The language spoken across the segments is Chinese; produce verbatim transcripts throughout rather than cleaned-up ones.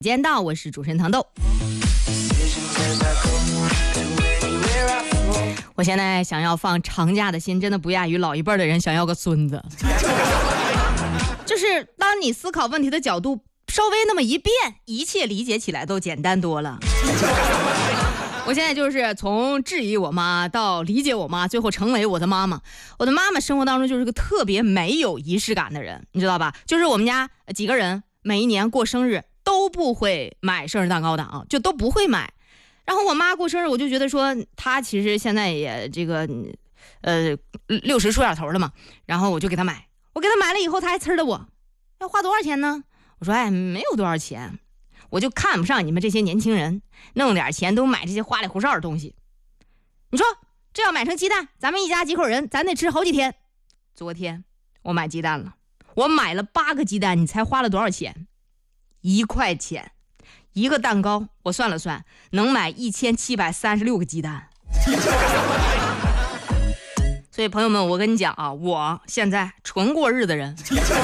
时间到，我是主持人糖豆。我现在想要放长假的心，真的不亚于老一辈的人想要个孙子。就是当你思考问题的角度稍微那么一变，一切理解起来都简单多了。我现在就是从质疑我妈到理解我妈，最后成为我的妈妈。我的妈妈生活当中就是个特别没有仪式感的人，你知道吧？就是我们家几个人每一年过生日都不会买生日蛋糕的啊，就都不会买。然后我妈过生日，我就觉得说她其实现在也这个呃六十出点头了嘛，然后我就给她买。我给她买了以后，她还呲了我，要花多少钱呢？我说哎，没有多少钱。我就看不上你们这些年轻人，弄点钱都买这些花里胡哨的东西。你说这要买成鸡蛋，咱们一家几口人，咱得吃好几天。昨天我买鸡蛋了，我买了八个鸡蛋，你猜花了多少钱？一块钱。一个蛋糕，我算了算，能买一千七百三十六个鸡蛋。所以朋友们，我跟你讲啊，我现在纯过日的人。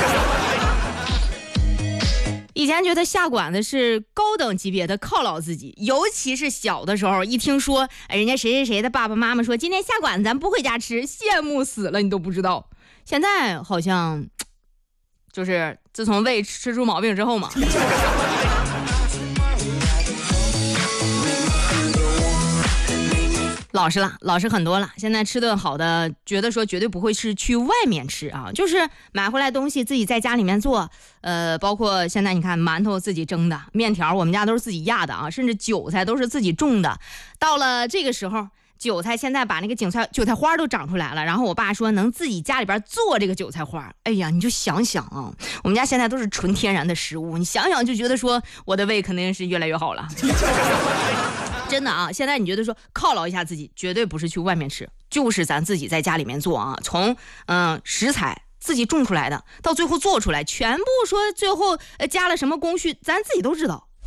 以前觉得下馆子是高等级别的犒劳自己，尤其是小的时候，一听说人家谁谁谁的爸爸妈妈说今天下馆子咱不回家吃，羡慕死了，你都不知道。现在好像就是自从胃吃出毛病之后嘛。老实了，老实很多了。现在吃顿好的，觉得说绝对不会是去外面吃啊，就是买回来东西自己在家里面做。呃，包括现在你看馒头自己蒸的，面条我们家都是自己压的啊，甚至韭菜都是自己种的。到了这个时候，韭菜现在把那个韭菜韭菜花都长出来了，然后我爸说能自己家里边做这个韭菜花。哎呀，你就想想啊，我们家现在都是纯天然的食物，你想想就觉得说我的胃肯定是越来越好了。真的啊，现在你觉得说犒劳一下自己，绝对不是去外面吃，就是咱自己在家里面做啊。从嗯、呃、食材自己种出来的，到最后做出来，全部说最后呃加了什么工序，咱自己都知道。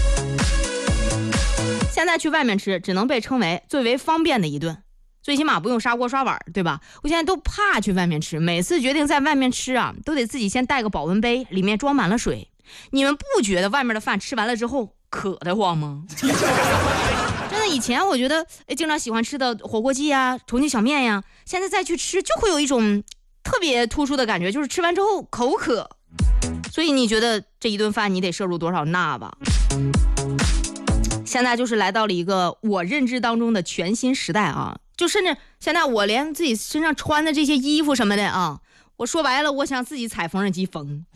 现在去外面吃，只能被称为最为方便的一顿，最起码不用砂锅刷碗，对吧？我现在都怕去外面吃，每次决定在外面吃啊，都得自己先带个保温杯，里面装满了水。你们不觉得外面的饭吃完了之后渴得慌吗？真的，以前我觉得经常喜欢吃的火锅鸡呀、重庆小面呀，现在再去吃就会有一种特别突出的感觉，就是吃完之后口渴。所以你觉得这一顿饭你得摄入多少钠吧？现在就是来到了一个我认知当中的全新时代啊！就甚至现在我连自己身上穿的这些衣服什么的啊，我说白了，我想自己踩缝纫机缝。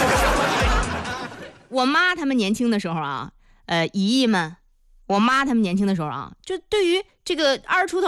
我妈他们年轻的时候啊，呃，姨姨们，我妈他们年轻的时候啊，就对于这个二十出头